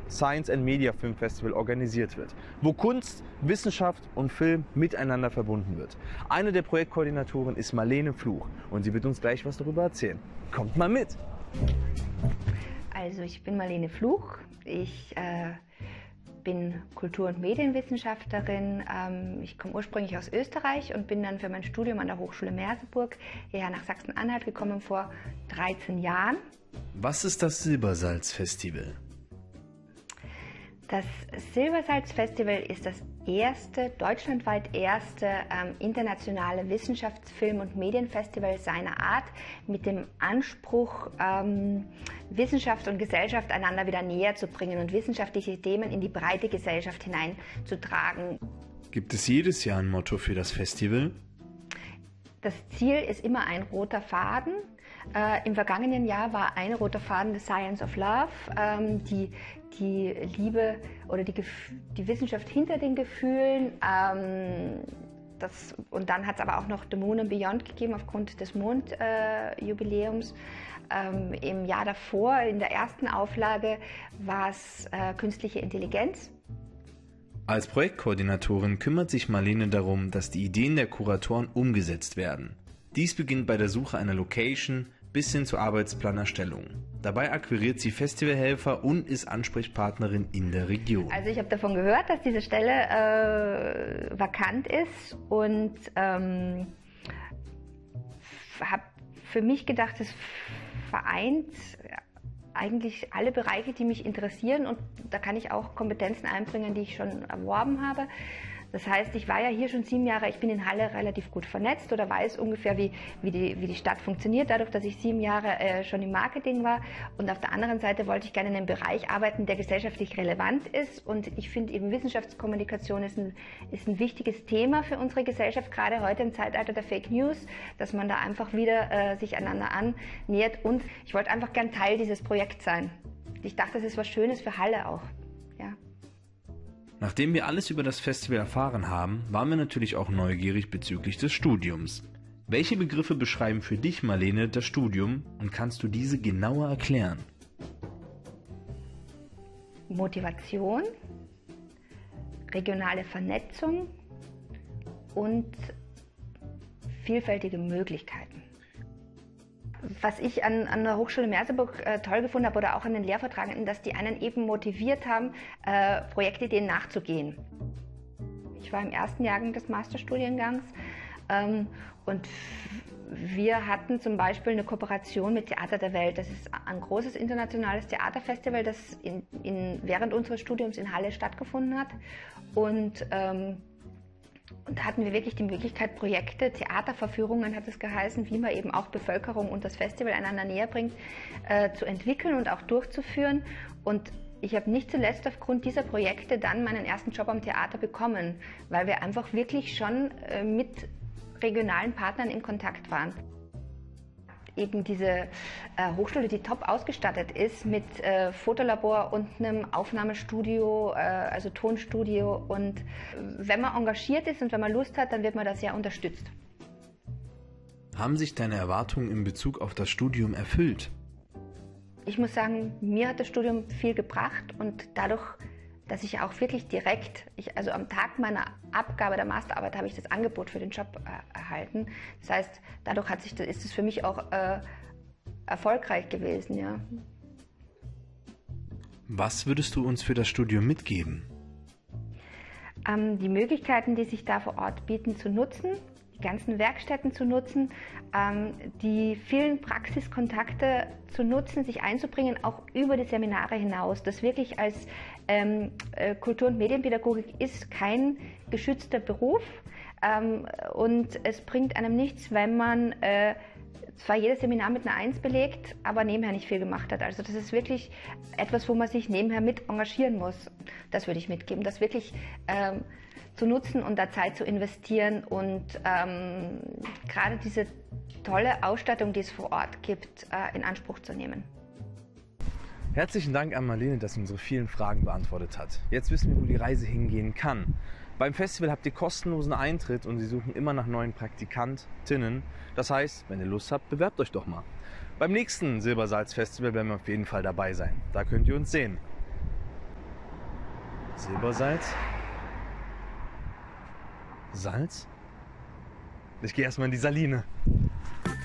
Science and Media Film Festival organisiert wird, wo Kunst, Wissenschaft und Film miteinander verbunden wird. Eine der Projektkoordinatoren ist Marlene Fluch und sie wird uns gleich was darüber erzählen. Kommt mal mit! Also ich bin Marlene Fluch, ich bin Kultur- und Medienwissenschaftlerin. Ich komme ursprünglich aus Österreich und bin dann für mein Studium an der Hochschule Merseburg hierher nach Sachsen-Anhalt gekommen vor 13 Jahren. Was ist das Silbersalz-Festival? Das Silbersalz-Festival ist das deutschlandweit erste internationale Wissenschafts-, Film- und Medienfestival seiner Art mit dem Anspruch, Wissenschaft und Gesellschaft einander wieder näher zu bringen und wissenschaftliche Themen in die breite Gesellschaft hineinzutragen. Gibt es jedes Jahr ein Motto für das Festival? Das Ziel ist immer ein roter Faden. Im vergangenen Jahr war ein roter Faden The Science of Love, die Liebe oder die Wissenschaft hinter den Gefühlen. Und dann hat es aber auch noch The Moon and Beyond gegeben aufgrund des Mondjubiläums. Im Jahr davor, in der ersten Auflage, war es künstliche Intelligenz. Als Projektkoordinatorin kümmert sich Marlene darum, dass die Ideen der Kuratoren umgesetzt werden. Dies beginnt bei der Suche einer Location bis hin zur Arbeitsplanerstellung. Dabei akquiriert sie Festivalhelfer und ist Ansprechpartnerin in der Region. Also ich habe davon gehört, dass diese Stelle vakant ist und habe für mich gedacht, es vereint eigentlich alle Bereiche, die mich interessieren, und da kann ich auch Kompetenzen einbringen, die ich schon erworben habe. Das heißt, ich war ja hier schon 7 Jahre, ich bin in Halle relativ gut vernetzt oder weiß ungefähr, wie die Stadt funktioniert, dadurch, dass ich 7 Jahre schon im Marketing war. Und auf der anderen Seite wollte ich gerne in einem Bereich arbeiten, der gesellschaftlich relevant ist. Und ich finde eben, Wissenschaftskommunikation ist ein wichtiges Thema für unsere Gesellschaft, gerade heute im Zeitalter der Fake News, dass man da einfach wieder sich einander annähert. Und ich wollte einfach gern Teil dieses Projekts sein. Ich dachte, das ist was Schönes für Halle auch. Ja. Nachdem wir alles über das Festival erfahren haben, waren wir natürlich auch neugierig bezüglich des Studiums. Welche Begriffe beschreiben für dich, Marlene, das Studium, und kannst du diese genauer erklären? Motivation, regionale Vernetzung und vielfältige Möglichkeiten. Was ich an der Hochschule Merseburg toll gefunden habe oder auch an den Lehrvortragenden, dass die einen eben motiviert haben, Projektideen nachzugehen. Ich war im ersten Jahrgang des Masterstudiengangs und wir hatten zum Beispiel eine Kooperation mit Theater der Welt. Das ist ein großes internationales Theaterfestival, das während unseres Studiums in Halle stattgefunden hat. Und da hatten wir wirklich die Möglichkeit, Projekte, Theaterverführungen hat es geheißen, wie man eben auch Bevölkerung und das Festival einander näher bringt, zu entwickeln und auch durchzuführen. Und ich habe nicht zuletzt aufgrund dieser Projekte dann meinen ersten Job am Theater bekommen, weil wir einfach wirklich schon mit regionalen Partnern in Kontakt waren. Eben diese Hochschule, die top ausgestattet ist mit Fotolabor und einem Aufnahmestudio, also Tonstudio. Und wenn man engagiert ist und wenn man Lust hat, dann wird man da sehr unterstützt. Haben sich deine Erwartungen in Bezug auf das Studium erfüllt? Ich muss sagen, mir hat das Studium viel gebracht und dadurch, dass ich auch wirklich direkt, also am Tag meiner Abgabe der Masterarbeit habe ich das Angebot für den Job erhalten. Das heißt, dadurch ist es für mich auch erfolgreich gewesen, ja. Was würdest du uns für das Studium mitgeben? Die Möglichkeiten, die sich da vor Ort bieten, zu nutzen, die ganzen Werkstätten zu nutzen, die vielen Praxiskontakte zu nutzen, sich einzubringen, auch über die Seminare hinaus. Das wirklich als Kultur- und Medienpädagogik ist kein geschützter Beruf und es bringt einem nichts, wenn man zwar jedes Seminar mit einer 1 belegt, aber nebenher nicht viel gemacht hat. Also das ist wirklich etwas, wo man sich nebenher mit engagieren muss. Das würde ich mitgeben, das wirklich zu nutzen und da Zeit zu investieren und gerade diese tolle Ausstattung, die es vor Ort gibt, in Anspruch zu nehmen. Herzlichen Dank an Marlene, dass sie unsere vielen Fragen beantwortet hat. Jetzt wissen wir, wo die Reise hingehen kann. Beim Festival habt ihr kostenlosen Eintritt und sie suchen immer nach neuen Praktikantinnen. Das heißt, wenn ihr Lust habt, bewerbt euch doch mal. Beim nächsten Silbersalz-Festival werden wir auf jeden Fall dabei sein. Da könnt ihr uns sehen. Silbersalz. Salz? Ich gehe erstmal in die Saline.